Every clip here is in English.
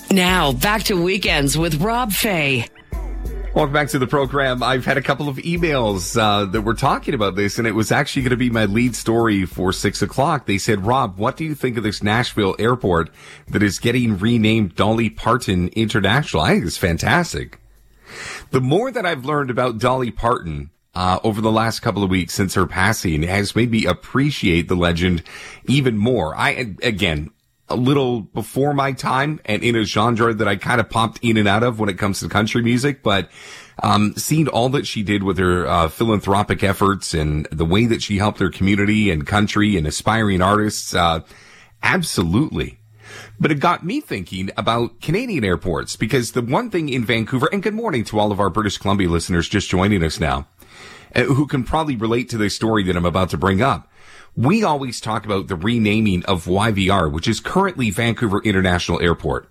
Now, back to Weekends with Rob Fay. Welcome back to the program. I've had a couple of emails that were talking about this, and it was actually going to be my lead story for 6 o'clock. They said, Rob, what do you think of this Nashville airport that is getting renamed Dolly Parton International? I think it's fantastic. The more that I've learned about Dolly Parton over the last couple of weeks since her passing has made me appreciate the legend even more. Again, a little before my time and in a genre that I kind of popped in and out of when it comes to country music, but seeing all that she did with her philanthropic efforts and the way that she helped her community and country and aspiring artists, absolutely. But it got me thinking about Canadian airports, because the one thing in Vancouver, and good morning to all of our British Columbia listeners just joining us now, who can probably relate to this story that I'm about to bring up. We always talk about the renaming of YVR, which is currently Vancouver International Airport.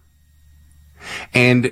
And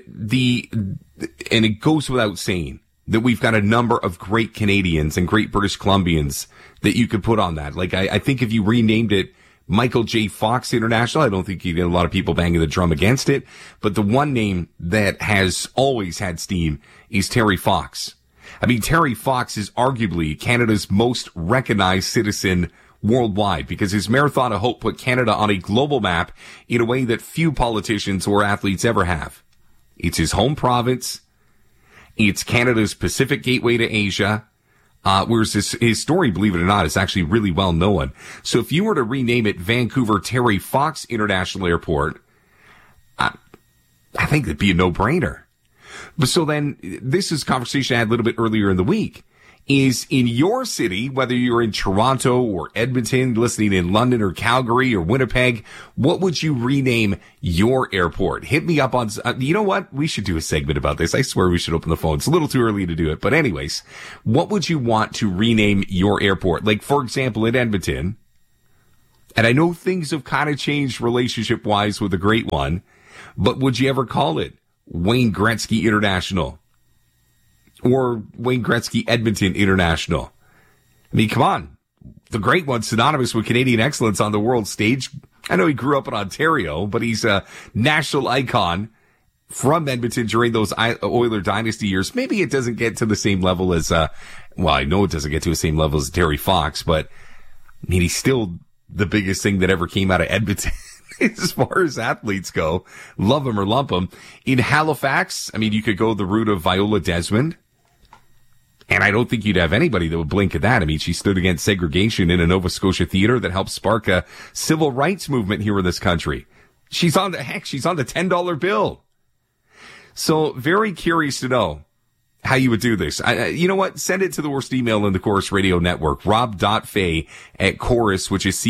it goes without saying that we've got a number of great Canadians and great British Columbians that you could put on that. Like, I think if you renamed it Michael J. Fox International, I don't think you'd get a lot of people banging the drum against it. But the one name that has always had steam is Terry Fox. I mean, Terry Fox is arguably Canada's most recognized citizen worldwide, because his Marathon of Hope put Canada on a global map in a way that few politicians or athletes ever have. It's his home province. It's Canada's Pacific gateway to Asia. Whereas his story, believe it or not, is actually really well known. So if you were to rename it Vancouver Terry Fox International Airport, I think it'd be a no-brainer. But so then, this is a conversation I had a little bit earlier in the week. Is in your city, whether you're in Toronto or Edmonton, listening in London or Calgary or Winnipeg, what would you rename your airport? Hit me up on, you know what? We should do a segment about this. I swear we should open the phone. It's a little too early to do it. But anyways, what would you want to rename your airport? Like, for example, in Edmonton, and I know things have kind of changed relationship-wise with the great one, but would you ever call it Wayne Gretzky International? Or Wayne Gretzky Edmonton International? I mean, come on. The great one, synonymous with Canadian excellence on the world stage. I know he grew up in Ontario, but he's a national icon from Edmonton during those Oiler dynasty years. Maybe it doesn't get to the same level as, well, I know it doesn't get to the same level as Terry Fox, but I mean, he's still the biggest thing that ever came out of Edmonton. As far as athletes go, love him or lump him. In Halifax, I mean, you could go the route of Viola Desmond. And I don't think you'd have anybody that would blink at that. I mean, she stood against segregation in a Nova Scotia theater that helped spark a civil rights movement here in this country. She's on the $10 bill. So very curious to know how you would do this. You know what? Send it to the worst email in the Chorus Radio Network, rob.fay@chorus, which is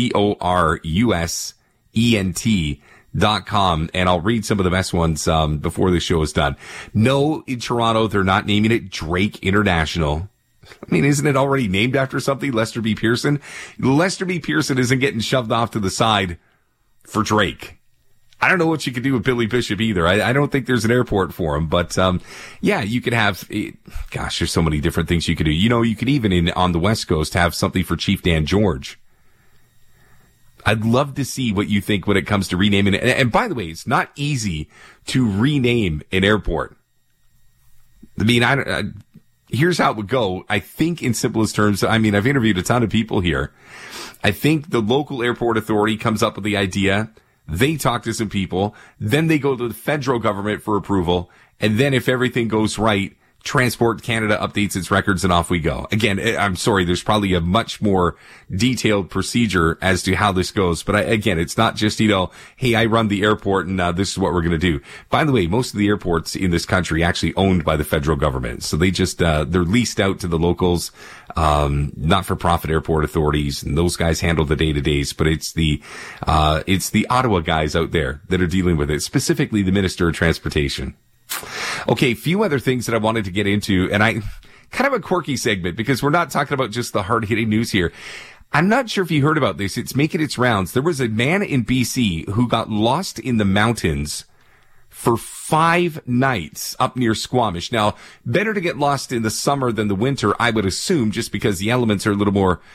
CORUSENT.com, and I'll read some of the best ones before the show is done. No, in Toronto, they're not naming it Drake International. I mean, isn't it already named after something? Lester B. Pearson? Lester B. Pearson isn't getting shoved off to the side for Drake. I don't know what you could do with Billy Bishop either. I don't think there's an airport for him, but yeah, you could have, gosh, there's so many different things you could do. You know, you could even on the West Coast have something for Chief Dan George. I'd love to see what you think when it comes to renaming it. And by the way, it's not easy to rename an airport. I mean, here's how it would go. I think in simplest terms, I mean, I've interviewed a ton of people here. I think the local airport authority comes up with the idea. They talk to some people. Then they go to the federal government for approval. And then if everything goes right, Transport Canada updates its records and off we go. Again, I'm sorry, there's probably a much more detailed procedure as to how this goes. But again, it's not just, hey, I run the airport and this is what we're going to do. By the way, most of the airports in this country actually owned by the federal government. So they just, they're leased out to the locals, not-for-profit airport authorities, and those guys handle the day-to-days. But it's the Ottawa guys out there that are dealing with it, specifically the Minister of Transportation. Okay, a few other things that I wanted to get into, and kind of a quirky segment because we're not talking about just the hard-hitting news here. I'm not sure if you heard about this. It's making its rounds. There was a man in BC who got lost in the mountains for 5 nights up near Squamish. Now, better to get lost in the summer than the winter, I would assume, just because the elements are a little more,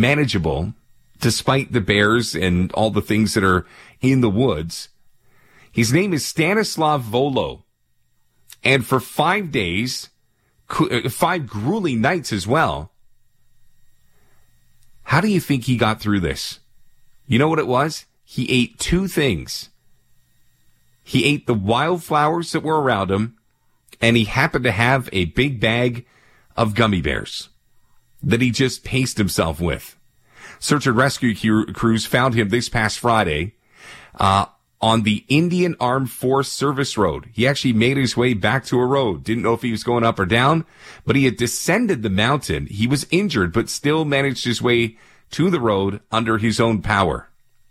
manageable, despite the bears and all the things that are in the woods. His name is Stanislav Volo. And for 5 days, 5 grueling nights as well, how do you think he got through this? You know what it was? He ate 2 things. He ate the wildflowers that were around him, and he happened to have a big bag of gummy bears that he just paced himself with. Search and rescue crews found him this past Friday on the Indian Armed Force Service Road. He actually made his way back to a road. Didn't know if he was going up or down, but he had descended the mountain. He was injured, but still managed his way to the road under his own power.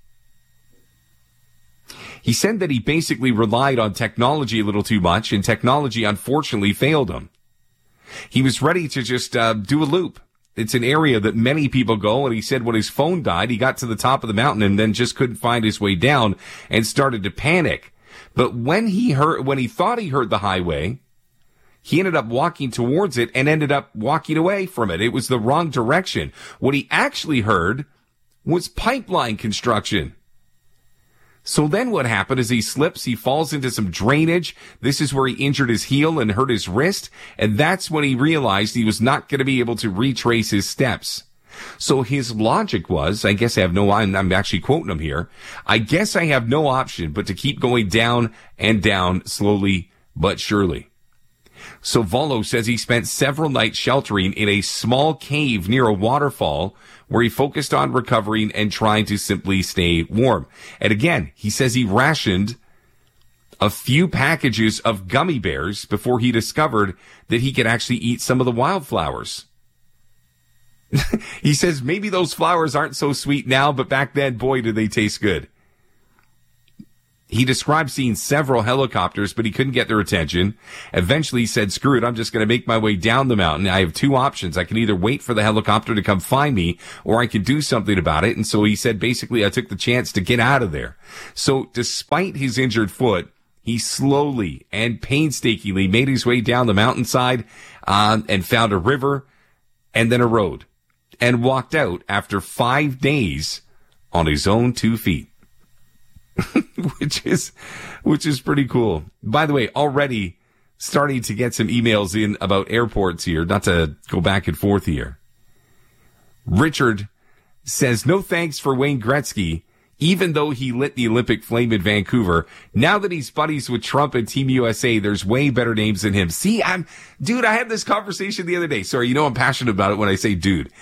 He said that he basically relied on technology a little too much, and technology unfortunately failed him. He was ready to just do a loop. It's an area that many people go, and he said when his phone died, he got to the top of the mountain and then just couldn't find his way down and started to panic. But when he thought he heard the highway, he ended up walking towards it and ended up walking away from it. It was the wrong direction. What he actually heard was pipeline construction. So then what happened is he slips, he falls into some drainage. This is where he injured his heel and hurt his wrist. And that's when he realized he was not going to be able to retrace his steps. So his logic was, I'm actually quoting him here, I guess I have no option but to keep going down and down slowly but surely. So Volo says he spent several nights sheltering in a small cave near a waterfall where he focused on recovering and trying to simply stay warm. And again, he says he rationed a few packages of gummy bears before he discovered that he could actually eat some of the wildflowers. He says maybe those flowers aren't so sweet now, but back then, boy, did they taste good. He described seeing several helicopters, but he couldn't get their attention. Eventually, he said, screw it, I'm just going to make my way down the mountain. I have 2 options. I can either wait for the helicopter to come find me, or I can do something about it. And so he said, basically, I took the chance to get out of there. So despite his injured foot, he slowly and painstakingly made his way down the mountainside and found a river and then a road and walked out after 5 days on his own 2 feet. which is pretty cool. By the way, already starting to get some emails in about airports here, not to go back and forth here. Richard says, no thanks for Wayne Gretzky, even though he lit the Olympic flame in Vancouver. Now that he's buddies with Trump and Team USA, there's way better names than him. See, I had this conversation the other day. Sorry, I'm passionate about it when I say dude.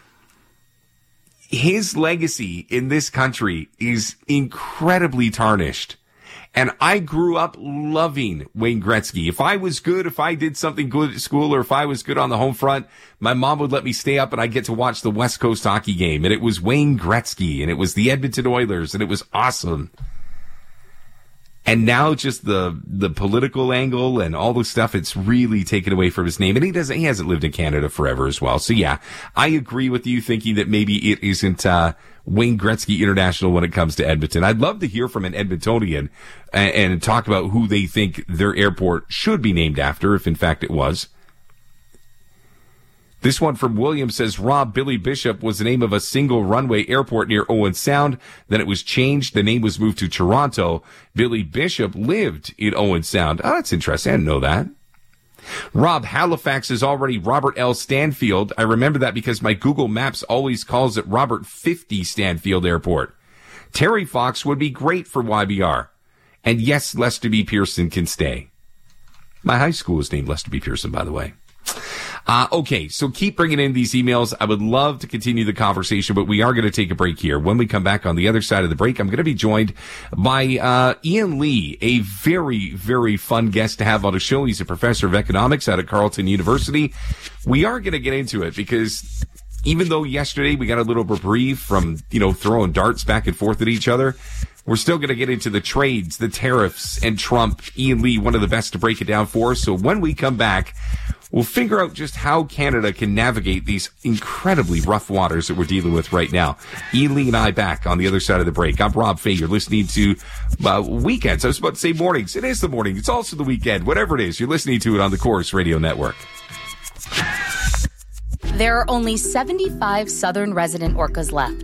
His legacy in this country is incredibly tarnished. And I grew up loving Wayne Gretzky. If I was good, if I did something good at school, or if I was good on the home front, my mom would let me stay up and I'd get to watch the West Coast hockey game. And it was Wayne Gretzky, and it was the Edmonton Oilers, and it was awesome. And now just the political angle and all the stuff, it's really taken away from his name. And he hasn't lived in Canada forever as well. So yeah, I agree with you thinking that maybe it isn't, Wayne Gretzky International when it comes to Edmonton. I'd love to hear from an Edmontonian and talk about who they think their airport should be named after, if in fact it was. This one from William says, Rob, Billy Bishop was the name of a single runway airport near Owen Sound. Then it was changed. The name was moved to Toronto. Billy Bishop lived in Owen Sound. Oh, that's interesting. I didn't know that. Rob, Halifax is already Robert L. Stanfield. I remember that because my Google Maps always calls it Robert 50 Stanfield Airport. Terry Fox would be great for YBR. And yes, Lester B. Pearson can stay. My high school was named Lester B. Pearson, by the way. Okay, so keep bringing in these emails. I would love to continue the conversation, but we are going to take a break here. When we come back on the other side of the break, I'm going to be joined by Ian Lee, a very, very fun guest to have on the show. He's a professor of economics out at Carleton University. We are going to get into it because even though yesterday we got a little reprieve from, throwing darts back and forth at each other, we're still going to get into the trades, the tariffs, and Trump. Ian Lee, one of the best to break it down for us. So when we come back, we'll figure out just how Canada can navigate these incredibly rough waters that we're dealing with right now. Ian Lee and I back on the other side of the break. I'm Rob Fay. You're listening to Weekends. I was about to say mornings. It is the morning. It's also the weekend. Whatever it is, you're listening to it on the Chorus Radio Network. There are only 75 southern resident orcas left.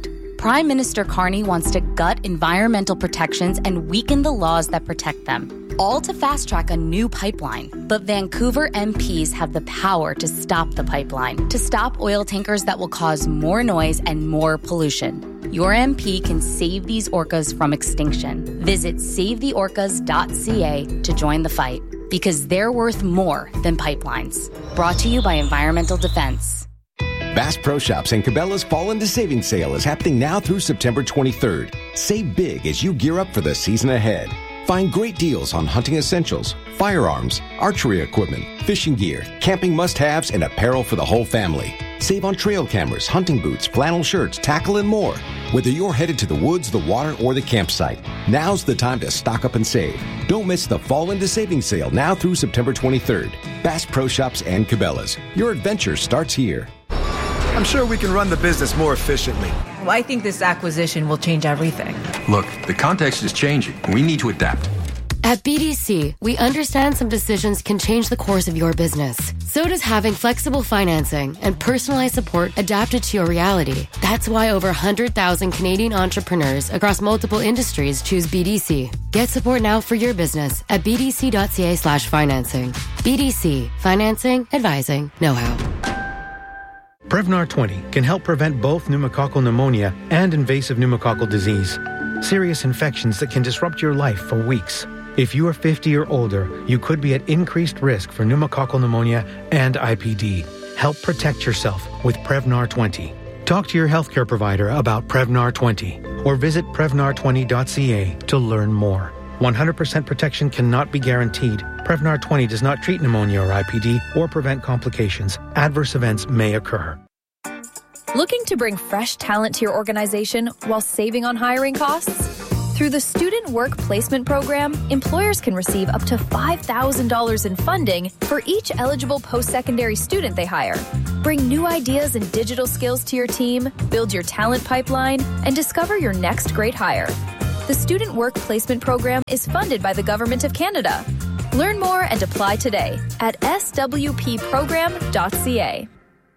Prime Minister Carney wants to gut environmental protections and weaken the laws that protect them, all to fast-track a new pipeline. But Vancouver MPs have the power to stop the pipeline, to stop oil tankers that will cause more noise and more pollution. Your MP can save these orcas from extinction. Visit savetheorcas.ca to join the fight, because they're worth more than pipelines. Brought to you by Environmental Defense. Bass Pro Shops and Cabela's Fall into Savings Sale is happening now through September 23rd. Save big as you gear up for the season ahead. Find great deals on hunting essentials, firearms, archery equipment, fishing gear, camping must-haves, and apparel for the whole family. Save on trail cameras, hunting boots, flannel shirts, tackle, and more. Whether you're headed to the woods, the water, or the campsite, now's the time to stock up and save. Don't miss the Fall into Savings Sale now through September 23rd. Bass Pro Shops and Cabela's. Your adventure starts here. I'm sure we can run the business more efficiently. Well, I think this acquisition will change everything. Look, the context is changing. We need to adapt. At BDC, we understand some decisions can change the course of your business. So does having flexible financing and personalized support adapted to your reality. That's why over 100,000 Canadian entrepreneurs across multiple industries choose BDC. Get support now for your business at bdc.ca/financing. BDC. Financing, advising, know-how. Prevnar 20 can help prevent both pneumococcal pneumonia and invasive pneumococcal disease, serious infections that can disrupt your life for weeks. If you are 50 or older, you could be at increased risk for pneumococcal pneumonia and IPD. Help protect yourself with Prevnar 20. Talk to your healthcare provider about Prevnar 20 or visit Prevnar20.ca to learn more. 100% protection cannot be guaranteed. Prevnar 20 does not treat pneumonia or IPD or prevent complications. Adverse events may occur. Looking to bring fresh talent to your organization while saving on hiring costs? Through the Student Work Placement Program, employers can receive up to $5,000 in funding for each eligible post-secondary student they hire. Bring new ideas and digital skills to your team, build your talent pipeline, and discover your next great hire. The Student Work Placement Program is funded by the Government of Canada. Learn more and apply today at swpprogram.ca.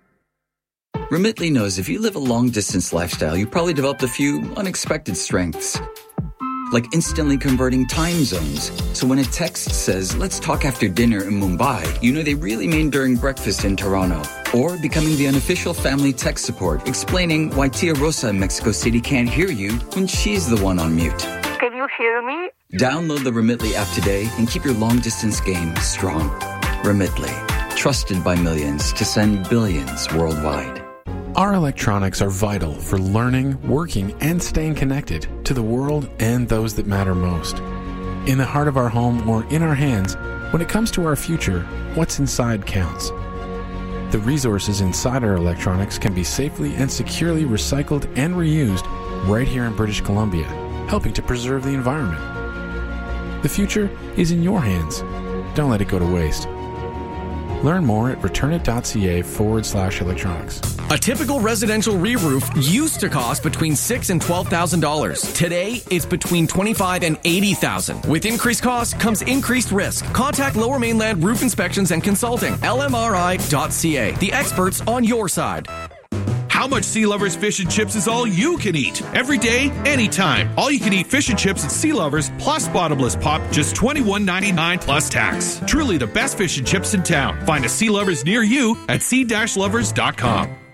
Remitly knows if you live a long-distance lifestyle, you probably developed a few unexpected strengths, like instantly converting time zones. So when a text says, let's talk after dinner in Mumbai, you know they really mean during breakfast in Toronto. Or becoming the unofficial family tech support, explaining why Tia Rosa in Mexico City can't hear you when she's the one on mute. Can you hear me? Download the Remitly app today and keep your long-distance game strong. Remitly, trusted by millions to send billions worldwide. Our electronics are vital for learning, working, and staying connected to the world and those that matter most. In the heart of our home or in our hands, when it comes to our future, what's inside counts. The resources inside our electronics can be safely and securely recycled and reused right here in British Columbia, helping to preserve the environment. The future is in your hands. Don't let it go to waste. Learn more at returnit.ca/electronics. A typical residential re-roof used to cost between $6,000 and $12,000. Today, it's between $25,000 and $80,000. With increased costs comes increased risk. Contact Lower Mainland Roof Inspections and Consulting, lmri.ca. The experts on your side. How much Sea Lovers fish and chips is all you can eat? Every day, anytime. All you can eat fish and chips at Sea Lovers plus bottomless pop, just $21.99 plus tax. Truly the best fish and chips in town. Find a Sea Lovers near you at sea-lovers.com.